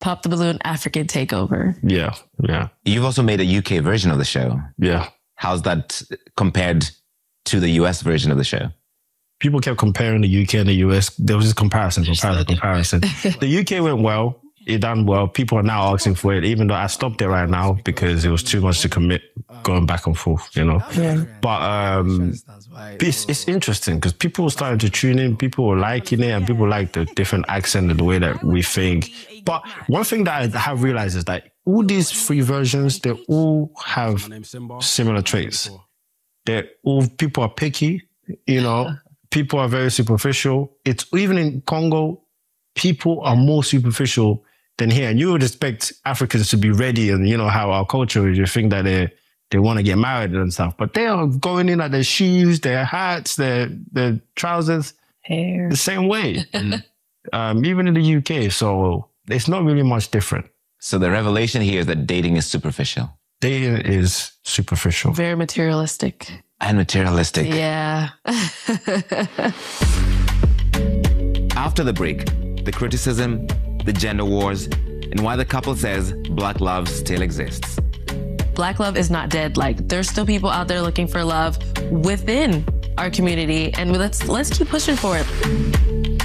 Pop the Balloon African Takeover. Yeah. You've also made a UK version of the show. Yeah. How's that compared to the US version of the show? People kept comparing the UK and the US. There was this comparison. The UK went well. It done well. People are now asking for it, even though I stopped it right now because it was too much to commit going back and forth, you know. Yeah. But it's interesting because people were starting to tune in. People were liking it, and people like the different accent and the way that we think. But one thing that I have realized is that all these three versions, they all have similar traits. People are picky, you know. People are very superficial. It's even in Congo, people are more superficial than here. And you would expect Africans to be ready, and you know how our culture is. You think that they want to get married and stuff, but they are going in at their shoes, their hats, their trousers, hair, the same way. Even in the UK, so it's not really much different. So the revelation here is that dating is superficial. Dating is superficial, very materialistic. And materialistic. Yeah. After the break, the criticism, the gender wars, and why the couple says Black love still exists. Black love is not dead. Like, there's still people out there looking for love within our community, and let's keep pushing for it.